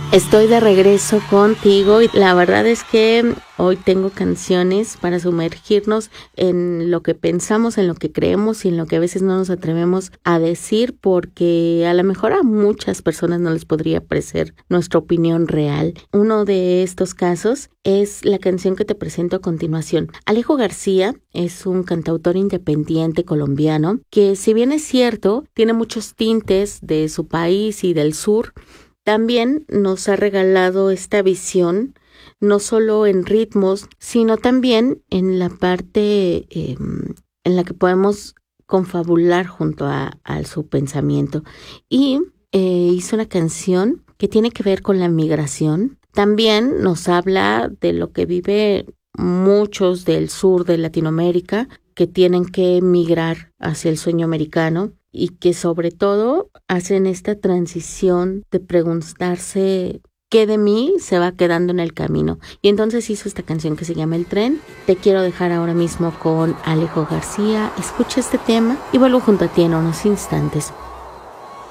Estoy de regreso contigo y la verdad es que hoy tengo canciones para sumergirnos en lo que pensamos, en lo que creemos y en lo que a veces no nos atrevemos a decir porque a lo mejor a muchas personas no les podría parecer nuestra opinión real. Uno de estos casos es la canción que te presento a continuación. Alejo García es un cantautor independiente colombiano que, si bien es cierto, tiene muchos tintes de su país y del sur. También nos ha regalado esta visión, no solo en ritmos, sino también en la parte en la que podemos confabular junto a su pensamiento. Y hizo una canción que tiene que ver con la migración. También nos habla de lo que vive muchos del sur de Latinoamérica que tienen que migrar hacia el sueño americano y que sobre todo hacen esta transición de preguntarse qué de mí se va quedando en el camino. Y entonces hizo esta canción que se llama El Tren. Te quiero dejar ahora mismo con Alejo García. Escucha este tema y vuelvo junto a ti en unos instantes.